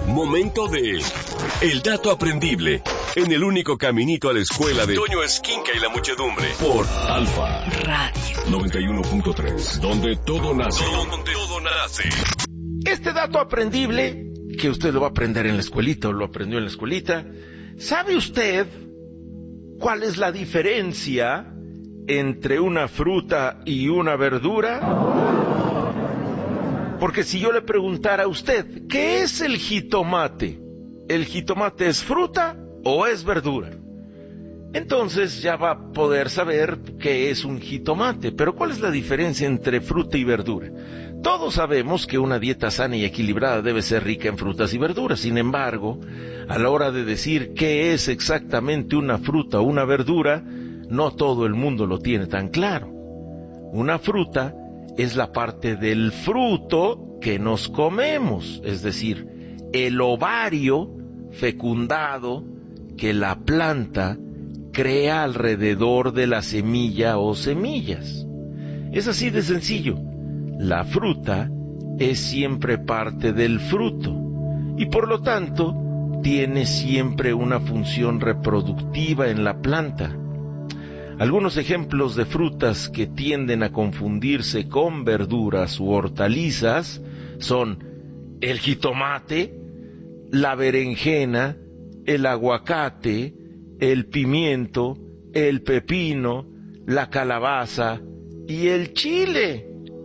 Momento de El Dato Aprendible, en el único caminito a la escuela de Toño Esquinca y la muchedumbre, por Alfa Radio 91.3, donde todo nace. Donde todo nace. Este dato aprendible, que usted lo va a aprender en la escuelita o lo aprendió en la escuelita, ¿sabe usted cuál es la diferencia entre una fruta y una verdura? Porque si yo le preguntara a usted, ¿qué es el jitomate? ¿El jitomate es fruta o es verdura? Entonces ya va a poder saber qué es un jitomate. Pero ¿cuál es la diferencia entre fruta y verdura? Todos sabemos que una dieta sana y equilibrada debe ser rica en frutas y verduras. Sin embargo, a la hora de decir qué es exactamente una fruta o una verdura, no todo el mundo lo tiene tan claro. Una fruta es la parte del fruto que nos comemos, es decir, el ovario fecundado que la planta crea alrededor de la semilla o semillas. Es así de sencillo. La fruta es siempre parte del fruto y por lo tanto tiene siempre una función reproductiva en la planta. Algunos ejemplos de frutas que tienden a confundirse con verduras u hortalizas son el jitomate, la berenjena, el aguacate, el pimiento, el pepino, la calabaza y el chile.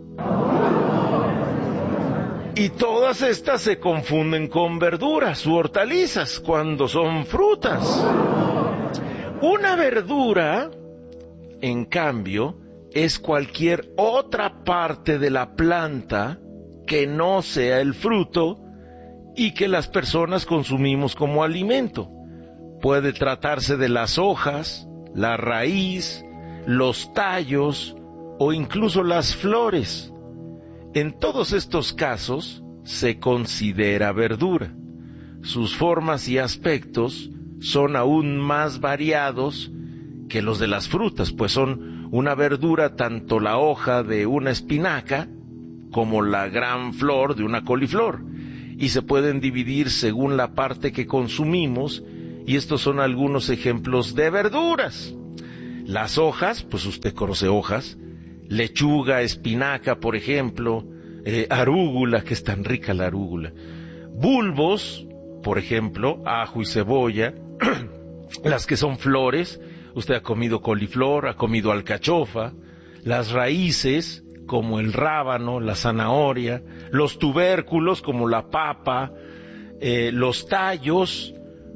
Y todas estas se confunden con verduras u hortalizas cuando son frutas. Una verdura, en cambio, es cualquier otra parte de la planta que no sea el fruto y que las personas consumimos como alimento. Puede tratarse de las hojas, la raíz, los tallos o incluso las flores. En todos estos casos se considera verdura. Sus formas y aspectos son aún más variados que los de las frutas, pues son una verdura tanto la hoja de una espinaca como la gran flor de una coliflor, y se pueden dividir según la parte que consumimos, y estos son algunos ejemplos de verduras. Las hojas, pues usted conoce hojas, lechuga, espinaca, por ejemplo, arúgula, que es tan rica la arúgula, bulbos, por ejemplo, ajo y cebolla, las que son flores, usted ha comido coliflor, ha comido alcachofa, las raíces, como el rábano, la zanahoria, los tubérculos, como la papa, los tallos,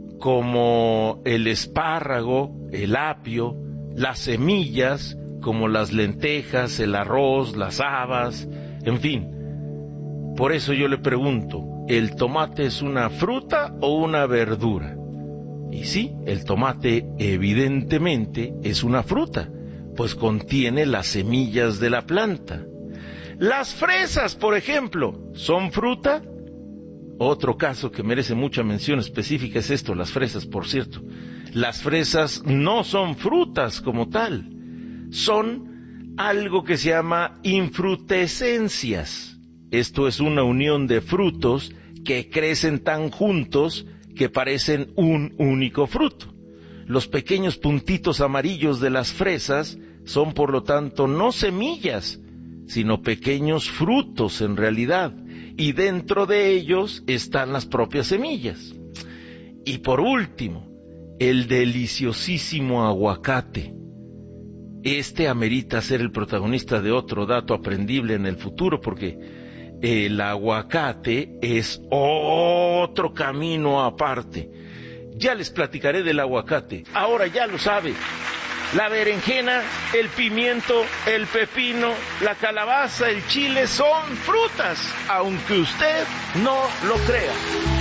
como el espárrago, el apio, las semillas, como las lentejas, el arroz, las habas, en fin. Por eso yo le pregunto, ¿el tomate es una fruta o una verdura? Y sí, el tomate evidentemente es una fruta, pues contiene las semillas de la planta. Las fresas, por ejemplo, ¿son fruta? Otro caso que merece mucha mención específica es esto, las fresas, por cierto. Las fresas no son frutas como tal, son algo que se llama infrutescencias. Esto es una unión de frutos que crecen tan juntos que parecen un único fruto. Los pequeños puntitos amarillos de las fresas son, por lo tanto, no semillas, sino pequeños frutos en realidad, y dentro de ellos están las propias semillas. Y por último, el deliciosísimo aguacate. Este amerita ser el protagonista de otro dato aprendible en el futuro, porque el aguacate es otro camino aparte. Ya les platicaré del aguacate, ahora ya lo sabe. La berenjena, el pimiento, el pepino, la calabaza, el chile son frutas, aunque usted no lo crea.